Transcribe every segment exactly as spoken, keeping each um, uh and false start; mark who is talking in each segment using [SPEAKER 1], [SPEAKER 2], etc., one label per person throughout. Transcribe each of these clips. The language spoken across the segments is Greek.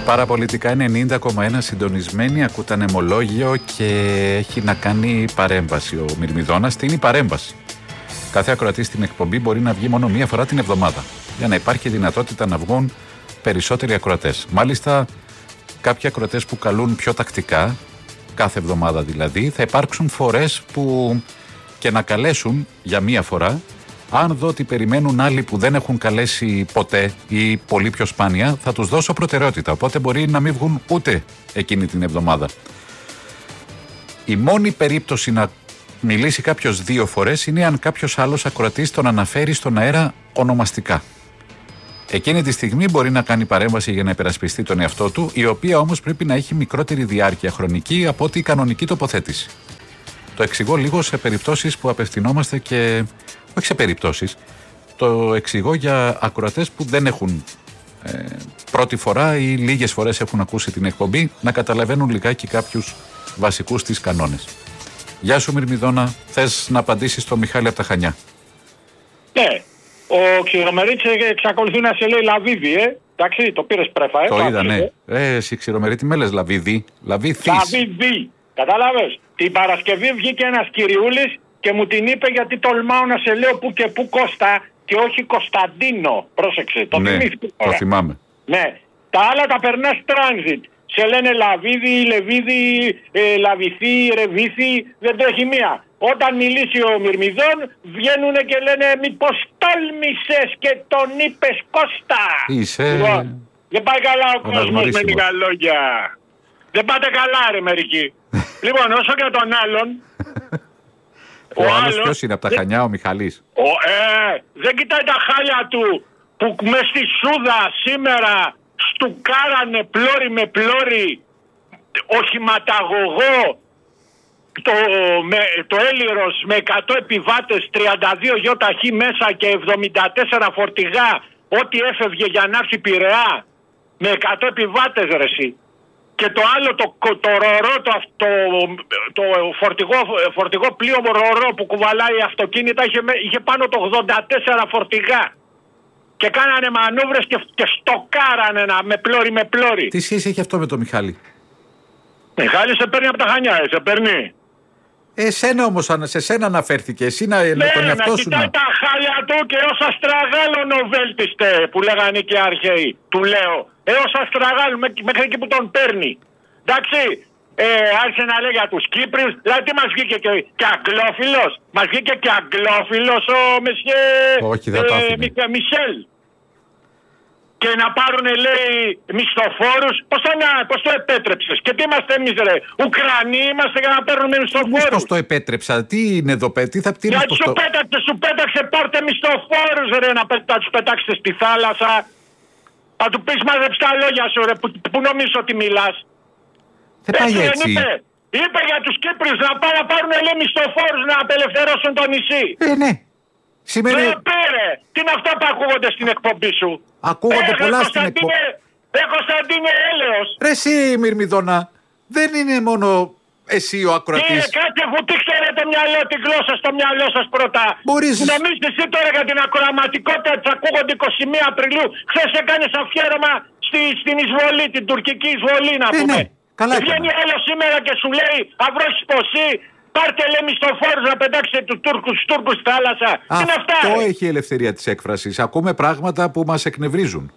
[SPEAKER 1] Παραπολιτικά ενενήντα κόμμα ένα συντονισμένοι, ακούτε ανεμολόγιο και έχει να κάνει παρέμβαση. Ο Μυρμηδώνας τι είναι η παρέμβαση. Κάθε ακροατής στην εκπομπή μπορεί να βγει μόνο μία φορά την εβδομάδα, για να υπάρχει δυνατότητα να βγουν περισσότεροι ακροατές. Μάλιστα, κάποιοι ακροατές που καλούν πιο τακτικά, κάθε εβδομάδα δηλαδή, θα υπάρξουν φορές που και να καλέσουν για μία φορά. Αν δω ότι περιμένουν άλλοι που δεν έχουν καλέσει ποτέ ή πολύ πιο σπάνια, θα τους δώσω προτεραιότητα. Οπότε μπορεί να μην βγουν ούτε εκείνη την εβδομάδα. Η μόνη περίπτωση να μιλήσει κάποιος δύο φορές είναι αν κάποιος άλλος ακροατής τον αναφέρει στον αέρα ονομαστικά. Εκείνη τη στιγμή μπορεί να κάνει παρέμβαση για να υπερασπιστεί τον εαυτό του, η οποία όμως πρέπει να έχει μικρότερη διάρκεια χρονική από ότι η κανονική τοποθέτηση. Το εξηγώ λίγο σε περιπτώσεις που απευθυνόμαστε και... όχι σε περιπτώσεις, το εξηγώ για ακροατές που δεν έχουν ε, πρώτη φορά ή λίγες φορές έχουν ακούσει την εκπομπή, να καταλαβαίνουν λιγάκι κάποιους βασικούς της κανόνες. Γεια σου Μυρμηδώνα, θες να απαντήσεις στο Μιχάλη από τα Χανιά?
[SPEAKER 2] Ναι, ο Ξηρομερίτης εξακολουθεί να σε λέει Λαβίδη, ε. Εντάξει, το πήρες πρέφα, ε.
[SPEAKER 1] Το είδα, ναι. Ε, εσύ Ξηρομερίτη με λες Λαβίδη, Λαβίδης.
[SPEAKER 2] Λαβίδη, κατάλαβες. Την Παρασκευή βγήκε ένας κυριούλης και μου την είπε γιατί τολμάω να σε λέω που και που Κώστα και όχι Κωνσταντίνο. Πρόσεξε, το
[SPEAKER 1] ναι,
[SPEAKER 2] θυμήθηκες.
[SPEAKER 1] Το θυμάμαι.
[SPEAKER 2] Ναι, τα άλλα τα περνάς transit. Σε λένε Λαβίδη, Λεβίδη, ε, Λαβηθή, Ρεβήθη, δεν τρέχει μία. Όταν μιλήσει ο Μυρμηδών βγαίνουν και λένε μήπως τόλμησες και τον είπες Κώστα.
[SPEAKER 1] Είσαι...
[SPEAKER 2] Λοιπόν, δεν πάει καλά ο κόσμος με λίγα λόγια. Δεν πάτε καλά ρε μερικοί. Λοιπόν, όσο και τον άλλον...
[SPEAKER 1] Ο, ο άλλος ποιος είναι από τα Χανιά, ο Μιχαλής?
[SPEAKER 2] Ο, ε, δεν κοιτάει τα χάλια του που μες στη Σούδα σήμερα στουκάρανε πλώρη με πλώρη οχηματαγωγό το, με, το Έλιρος με εκατό επιβάτες, τριάντα δύο γιοταχή μέσα και εβδομήντα τέσσερα φορτηγά, ό,τι έφευγε για να έρθει Πειραιά με εκατό επιβάτες ρε εσύ. Και το άλλο το, το ρορό, το, το, το φορτηγό, φορτηγό πλοίο ρορό που κουβαλάει αυτοκίνητα είχε, είχε πάνω το ογδόντα τέσσερα φορτηγά. Και κάνανε μανούβρες και, και στοκάρανε να, με πλώρη με πλώρη.
[SPEAKER 1] Τι σχέση έχει αυτό με τον Μιχάλη?
[SPEAKER 2] Μιχάλη σε παίρνει από τα Χανιά, ε, σε παίρνει.
[SPEAKER 1] Εσένα όμως, σε σένα αναφέρθηκε, εσύ να,
[SPEAKER 2] ναι,
[SPEAKER 1] με τον εαυτό σου.
[SPEAKER 2] Ναι, να κοιτάει τα χάλια του και όσα στραγάλωνο βέλτιστε που λέγανε και οι αρχαίοι. Του λέω, ε, όσα στραγάλουν μέχρι εκεί που τον παίρνει. Εντάξει, ε, άρχισε να λέει για τους Κύπριους, δηλαδή τι μας βγήκε και, και αγγλόφιλος. Μας βγήκε και αγγλόφιλος ο Μεσιέ ε, Μισελ. Και να πάρουν λέει μισθοφόρους. Πώς το, πώς το επέτρεψες? Και τι είμαστε εμείς ρε? Ουκρανοί είμαστε για να παίρνουμε μισθοφόρους?
[SPEAKER 1] Πώς το επέτρεψα? Τι είναι εδώ πέρα? Τι θα πει?
[SPEAKER 2] Γιατί σου το... πέταξε, σου πέταξε πάρτε μισθοφόρους ρε, να πέ, τους πετάξετε στη θάλασσα. Θα του πεις μαζέψε τα λόγια σου ρε, που, που νομίζεις ότι μιλάς?
[SPEAKER 1] Δεν πάει έτσι, έτσι.
[SPEAKER 2] Είπε, είπε για τους Κύπριους να πάνε να πάρουν λέει μισθοφόρους να απελευθερώσουν το νησί.
[SPEAKER 1] Ε, ναι. Σημαίνει...
[SPEAKER 2] Δεν πήρε. Τι είναι αυτά που ακούγονται στην εκπομπή σου?
[SPEAKER 1] Ακούγονται ε, πολλά στην εκπομπή.
[SPEAKER 2] Ε, Κωνσταντίνε, έλεος.
[SPEAKER 1] Ρε εσύ Μυρμηδώνα, δεν είναι μόνο εσύ ο ακροατής.
[SPEAKER 2] Κύριε, κάτι που τι ξέρετε το μυαλό, τη γλώσσα στο μυαλό σας πρώτα.
[SPEAKER 1] Μπορείς...
[SPEAKER 2] Νομίζετε εσύ τώρα για την ακροαματικότητα της ακούγονται είκοσι μία Απριλίου. Χθες έκανες αφιέρωμα στη, στην εισβολή, την τουρκική εισβολή να πούμε.
[SPEAKER 1] Ε, ναι. Καλά
[SPEAKER 2] βγαίνει άλλο σήμερα και σου λέει αυρώσεις ποσί. Πάρτε λέει μισθοφόρους να πετάξετε τους Τούρκους, τους Τούρκους στη θάλασσα. Τι είναι αυτά?
[SPEAKER 1] Αυτό έχει η ελευθερία της έκφρασης. Ακούμε πράγματα που μας εκνευρίζουν.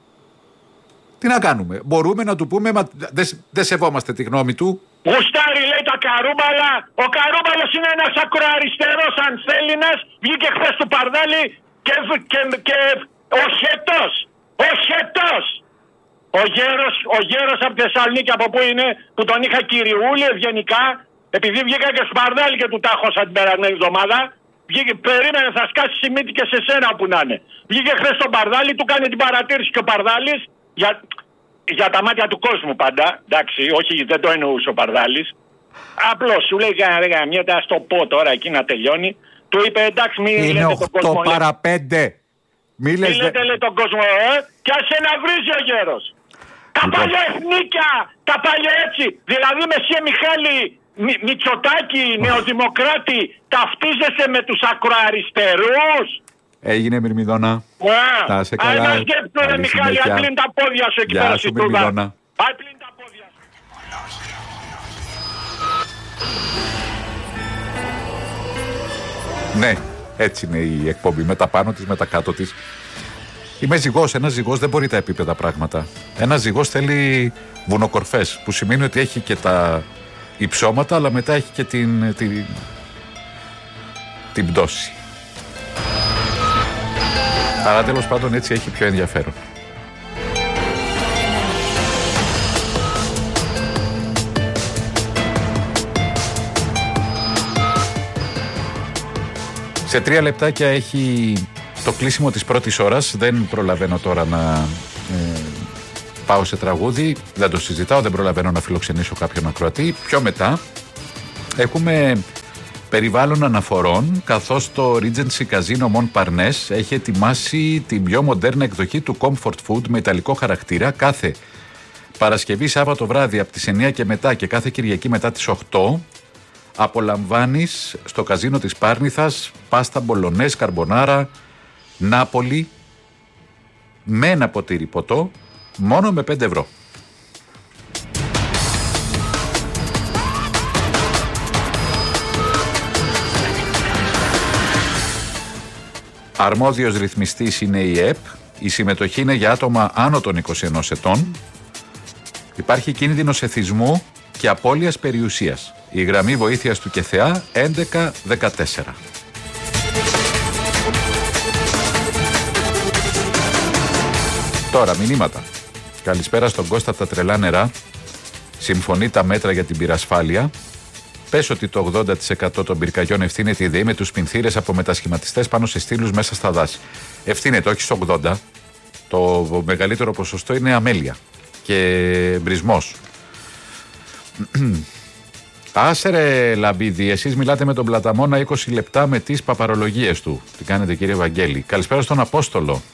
[SPEAKER 1] Τι να κάνουμε? Μπορούμε να του πούμε, μα δεν δε σεβόμαστε τη γνώμη του.
[SPEAKER 2] Γουστάρι λέει τα Καρούμπαλα. Ο Καρούμπαλος είναι ένας ακροαριστερός ανθέληνας. Βγήκε χθες του Παρδάλη και, και, και ο Χετός. Ο Χετός. Ο γέρος, ο γέρος από τη Θεσσαλονίκη, από πού είναι, που τον είχα κυριούλη ευγενικά. Επειδή βγήκα και στο Παρδάλη και του τάχωσα την περασμένη εβδομάδα, βγήκε, περίμενε θα σκάσει η μύτη και σε σένα που να είναι. Βγήκε χθες στο Παρδάλη, του κάνει την παρατήρηση και ο Παρδάλης, για, για τα μάτια του κόσμου πάντα, εντάξει, όχι δεν το εννοούσε ο Παρδάλης. Απλώς σου λέει κανένα μια, ας το πω τώρα εκεί να τελειώνει. Του είπε εντάξει μην
[SPEAKER 1] είναι
[SPEAKER 2] λέτε τον κόσμο.
[SPEAKER 1] οκτώ παρά πέντε. Μην
[SPEAKER 2] λέτε λέει τον κόσμο, ε, και άσε να βρίζει ο γέρος. Τα παλιοεθνίκια, τα παλιοέτσι, δηλαδή με εσύ Μιχάλη Μη, Μητσοτάκη, νεοδημοκράτη, ταυτίζεσαι με τους ακροαριστερούς.
[SPEAKER 1] Έγινε Μυρμηδώνα.
[SPEAKER 2] Θα σε καλά. Αν σκέφτομαι Μιχάλη, αν κλείνει τα πόδια σου εκεί πέρα στη Τούδα. Πάει πλύνει τα πόδια.
[SPEAKER 1] Ναι, έτσι είναι η εκπομπή. Με τα πάνω της, με τα κάτω της. Είμαι ζυγός. Ένας ζυγός δεν μπορεί τα επίπεδα πράγματα. Ένας ζυγός θέλει βουνοκορφές, που σημαίνει ότι έχει και τα υψώματα, αλλά μετά έχει και την, την, την πτώση. Αλλά τέλος πάντων έτσι έχει πιο ενδιαφέρον. Σε τρία λεπτάκια έχει το κλείσιμο της πρώτης ώρας. Δεν προλαβαίνω τώρα να ε, πάω σε τραγούδι. Δεν το συζητάω, δεν προλαβαίνω να φιλοξενήσω κάποιον ακροατή. Πιο μετά έχουμε περιβάλλον αναφορών, καθώς το Regency Casino Montparnasse έχει ετοιμάσει την πιο μοντέρνα εκδοχή του comfort food με ιταλικό χαρακτήρα. Κάθε Παρασκευή, Σάββατο βράδυ από τις εννιά και μετά και κάθε Κυριακή μετά τις οκτώ απολαμβάνεις στο καζίνο της Πάρνηθας πάστα μπολονές, καρμπονάρα, Νάπολη με ένα ποτήρι ποτό μόνο με πέντε ευρώ. Αρμόδιος ρυθμιστής είναι η ΕΠ. Η συμμετοχή είναι για άτομα άνω των είκοσι ενός ετών. Υπάρχει κίνδυνος εθισμού και απώλειας περιουσίας. Η γραμμή βοήθειας του ΚΕΘΕΑ έντεκα δεκατέσσερα. Τώρα μηνύματα. Καλησπέρα στον Κώστα από τα τρελά νερά. Συμφωνεί τα μέτρα για την πυρασφάλεια. Πες ότι το ογδόντα τοις εκατό των πυρκαγιών ευθύνεται η ΔΕΗ με τους πινθύρες από μετασχηματιστές πάνω σε στήλους μέσα στα δάση. Ευθύνεται, όχι στο ογδόντα. Το μεγαλύτερο ποσοστό είναι αμέλεια και μπρισμός. Άσε ρε Λαμπίδη, εσείς μιλάτε με τον Πλαταμόνα είκοσι λεπτά με τις παπαρολογίες του. Τι κάνετε κύριε Βαγγέλη? Καλησπέρα στον Απόστολο.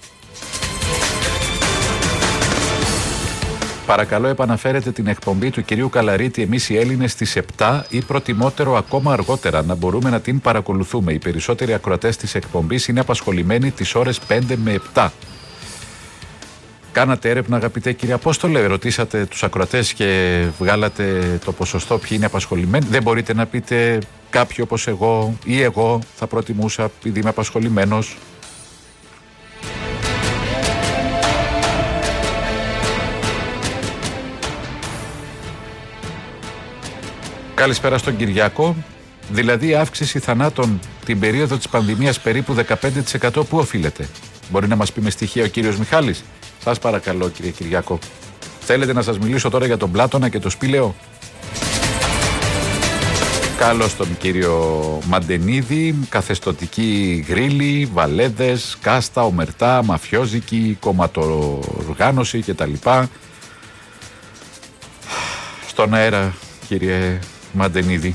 [SPEAKER 1] Παρακαλώ επαναφέρετε την εκπομπή του κυρίου Καλαρίτη εμείς οι Έλληνες στις επτά ή προτιμότερο ακόμα αργότερα να μπορούμε να την παρακολουθούμε. Οι περισσότεροι ακροατές της εκπομπής είναι απασχολημένοι τις ώρες πέντε με επτά. Κάνατε έρευνα αγαπητέ κύριε Απόστολε, ρωτήσατε τους ακροατές και βγάλατε το ποσοστό ποιοι είναι απασχολημένοι? Δεν μπορείτε να πείτε κάποιοι όπως εγώ ή εγώ θα προτιμούσα επειδή είμαι απασχολημένος? Καλησπέρα στον Κυριάκο. Δηλαδή η αύξηση θανάτων την περίοδο της πανδημίας περίπου δεκαπέντε τοις εκατό που οφείλεται? Μπορεί να μας πει με στοιχεία ο κύριος Μιχάλης? Σας παρακαλώ κύριε Κυριάκο. Θέλετε να σας μιλήσω τώρα για τον Πλάτωνα και το Σπήλαιο? Καλώς τον κύριο Μαντενίδη. Καθεστωτική γρίλη, βαλέδες, κάστα, ομερτά, μαφιόζικη, κομματοοργάνωση κτλ. Στον αέρα κύριε Μαντενίδη.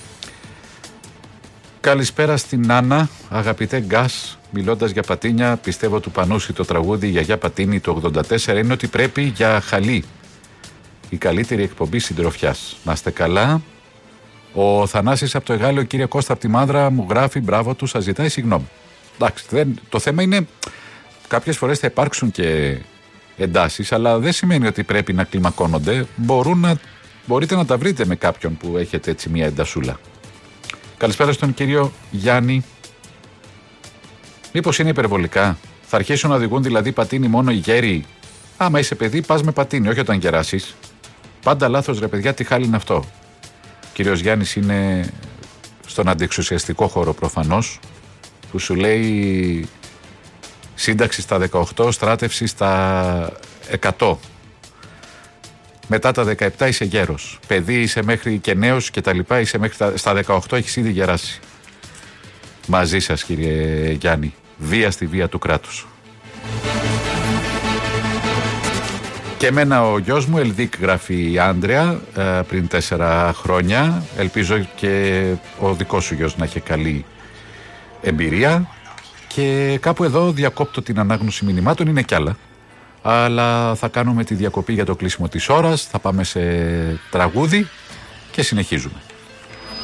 [SPEAKER 1] Καλησπέρα στην Άννα, αγαπητέ Γκάς. Μιλώντας για πατίνια, πιστεύω του Πανούση το τραγούδι «Γιαγιά Πατίνη» το ογδόντα τέσσερα είναι ότι πρέπει για χαλί. Η καλύτερη εκπομπή συντροφιάς. Να είστε καλά. Ο Θανάσης από το Εγάλεο, κύριε Κώστα από τη Μάνδρα, μου γράφει μπράβο του, σας ζητάει συγγνώμη. Εντάξει, δεν, το θέμα είναι κάποιες φορές θα υπάρξουν και εντάσεις, αλλά δεν σημαίνει ότι πρέπει να κλιμακώνονται. Μπορούν να, μπορείτε να τα βρείτε με κάποιον που έχετε έτσι μια εντασούλα. Καλησπέρα στον κύριο Γιάννη. Μήπως είναι υπερβολικά? Θα αρχίσουν να οδηγούν δηλαδή πατίνι μόνο οι γέροι? Άμα είσαι παιδί, πας με πατίνι, όχι όταν γεράσεις. Πάντα λάθος ρε παιδιά, τι χάλι είναι αυτό? Ο κύριος Γιάννης είναι στον αντιεξουσιαστικό χώρο προφανώς, που σου λέει σύνταξη στα δεκαοκτώ, στράτευση στα εκατό. Μετά τα δεκαεπτά είσαι γέρος. Παιδί είσαι μέχρι και νέος και τα λοιπά, είσαι μέχρι τα, στα δεκαοκτώ έχεις ήδη γεράσει. Μαζί σας κύριε Γιάννη. Βία στη βία του κράτους. Και εμένα ο γιος μου Ελδίκ γράφει Άντρεα πριν τέσσερα χρόνια. Ελπίζω και ο δικός σου γιος να έχει καλή εμπειρία. Και κάπου εδώ διακόπτω την ανάγνωση μηνυμάτων, είναι κι άλλα. Αλλά θα κάνουμε τη διακοπή για το κλείσιμο της ώρας, θα πάμε σε τραγούδι και συνεχίζουμε.